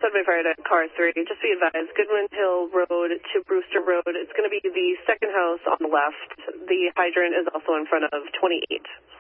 Sudbury Fire at car 3. Just be advised, Goodwin Hill Road to Brewster Road. It's going to be the second house on the left. The hydrant is also in front of 28.